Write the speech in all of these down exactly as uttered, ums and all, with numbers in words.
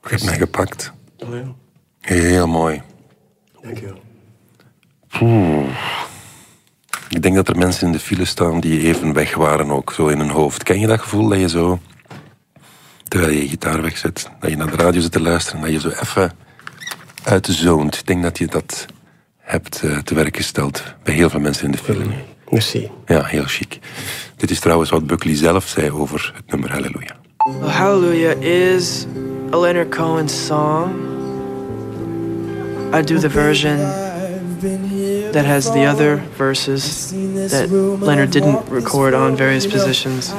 Je hebt mij gepakt. Oh, ja. Heel mooi. Dank je wel. Oeh. Ik denk dat er mensen in de file staan die even weg waren ook, zo in hun hoofd. Ken je dat gevoel dat je zo, terwijl je je gitaar wegzet, dat je naar de radio zit te luisteren, dat je zo even uitzoont? Ik denk dat je dat hebt uh, te werk gesteld bij heel veel mensen in de file. Mm, merci. Ja, heel chic. Dit is trouwens wat Buckley zelf zei over het nummer Hallelujah. Well, Hallelujah is a Leonard Cohen song. I do the version that has the other verses that Leonard didn't record on various positions.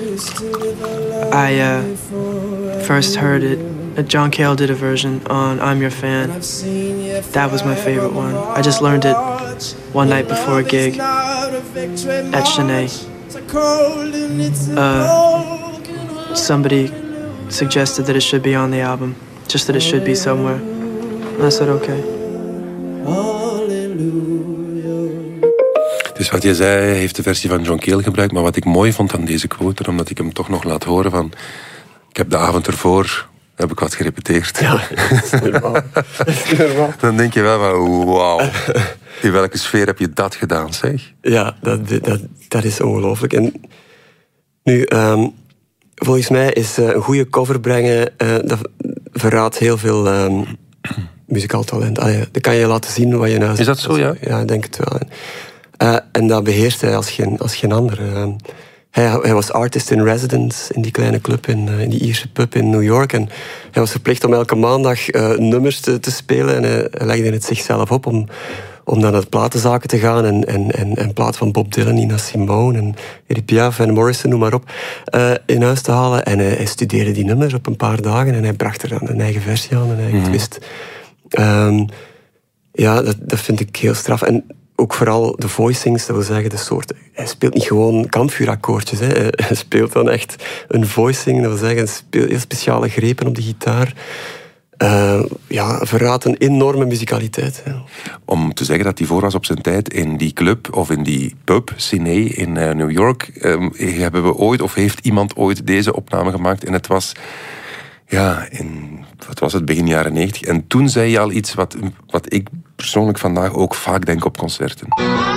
I uh, first heard it, uh, John Cale did a version on I'm Your Fan. That was my favorite one. I just learned it one night before a gig at Chennai. Uh, somebody suggested that it should be on the album, just that it should be somewhere. And I said, okay. Dus wat je zei, hij heeft de versie van John Cale gebruikt. Maar wat ik mooi vond aan deze quote, omdat ik hem toch nog laat horen van... Ik heb de avond ervoor, heb ik wat gerepeteerd. Ja, dat is normaal. Dat is normaal. Dan denk je wel van, wauw. In welke sfeer heb je dat gedaan, zeg? Ja, dat, dat, dat is ongelooflijk. En nu, um, volgens mij is uh, een goede cover brengen... Uh, dat verraadt heel veel um, muzikaal talent. Allee, dat kan je laten zien wat je nou zegt. Is dat zo, ja? Ja, ik denk het wel. Uh, en dat beheerst hij als geen, als geen ander. Uh, hij, hij was artist in residence in die kleine club, in, uh, in die Ierse pub in New York. En hij was verplicht om elke maandag uh, nummers te, te spelen. En hij, hij legde het zichzelf op om, om dan naar de platenzaken te gaan. En, en, en, en plaat van Bob Dylan, Nina Simone en Edith Piaf, Van Morrison, noem maar op, uh, in huis te halen. En hij, hij studeerde die nummers op een paar dagen. En hij bracht er dan een eigen versie aan, een eigen mm-hmm. twist. Um, ja, dat, dat vind ik heel straf. En ook vooral de voicings, dat wil zeggen de soort... Hij speelt niet gewoon kampvuurakkoordjes. Hè. Hij speelt dan echt een voicing, dat wil zeggen speel, heel speciale grepen op de gitaar. Uh, ja, verraadt een enorme muzikaliteit. Hè. Om te zeggen dat hij voor was op zijn tijd in die club of in die pub, Cine in uh, New York, um, hebben we ooit, of heeft iemand ooit deze opname gemaakt en het was... Ja, in, wat was het, begin jaren negentig. En toen zei je al iets wat, wat ik persoonlijk vandaag ook vaak denk op concerten.